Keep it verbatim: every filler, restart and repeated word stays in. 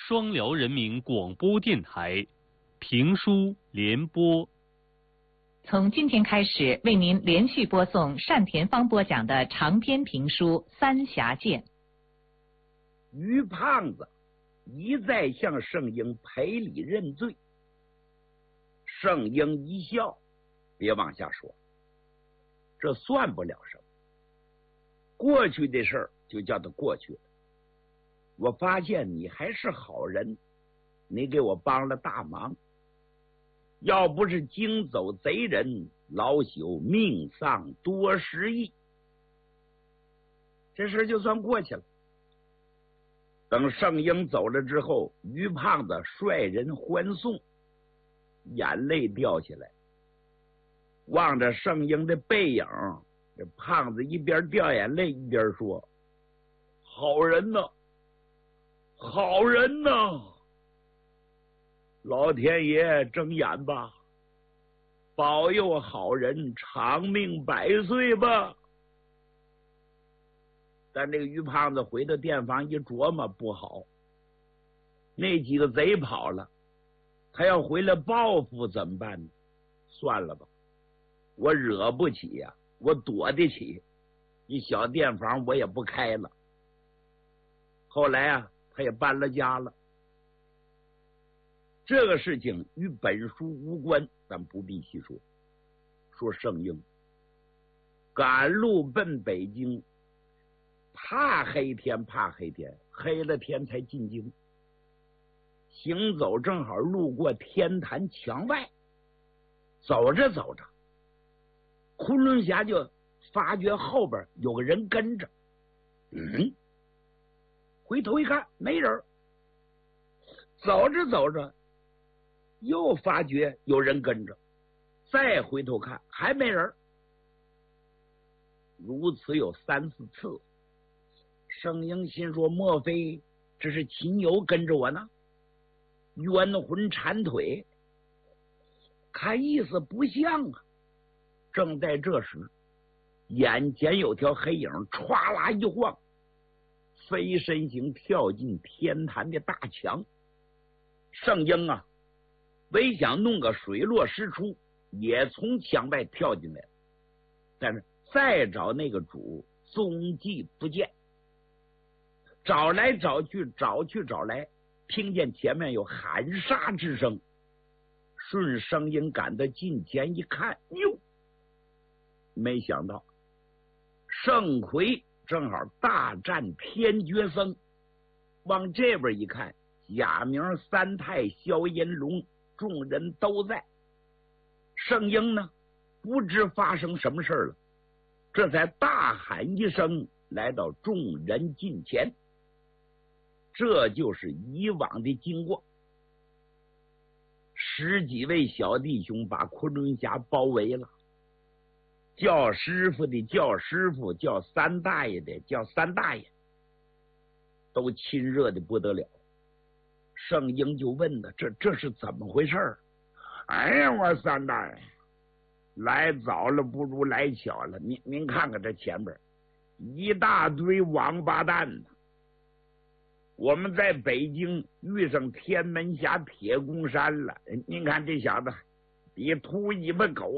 双辽人民广播电台评书联播。 从今天开始，为您连续播送单田芳播讲的长篇评书《三峡剑》。 于胖子一再向圣婴赔礼认罪，圣婴一笑，别往下说，这算不了什么，过去的事儿就叫它过去了。我发现你还是好人，你给我帮了大忙，要不是惊走贼人，老朽命丧多时矣。这事就算过去了。等圣婴走了之后，于胖子率人欢送，眼泪掉下来，望着圣婴的背影，这胖子一边掉眼泪一边说：好人呐，好人呐，老天爷睁眼吧，保佑好人长命百岁吧。但这个于胖子回到店房一琢磨，不好，那几个贼跑了，他要回来报复怎么办呢？算了吧，我惹不起呀、啊，我躲得起，一小店房我也不开了。后来啊，他也搬了家了。这个事情与本书无关，咱不必细说。说圣婴赶路奔北京，怕黑天怕黑天，黑了天才进京。行走正好路过天坛墙外，走着走着，昆仑侠就发觉后边有个人跟着，嗯，回头一看没人，走着走着又发觉有人跟着，再回头看还没人，如此有三四次。圣婴心说，莫非这是秦牛跟着我呢？冤魂缠腿，看意思不像啊。正在这时，眼前有条黑影歘啦一晃，飞身形跳进天坛的大墙。圣婴啊，唯想弄个水落石出，也从墙外跳进来了，但是再找那个主踪迹不见，找来找去找去找来，听见前面有喊杀之声，顺声音赶到近前一看，哟，没想到圣魁正好大战天绝僧，往这边一看，假名三太萧银龙众人都在。圣婴呢，不知发生什么事了，这才大喊一声，来到众人近前。这就是以往的经过。十几位小弟兄把昆仑侠包围了，叫师傅的叫师傅，叫三大爷的叫三大爷，都亲热的不得了。圣婴就问他，这这是怎么回事？哎呀，我三大爷来早了不如来巧了，您您看看这前边一大堆王八蛋呢。我们在北京遇上天门峡铁公山了，您看这小子比秃尾巴狗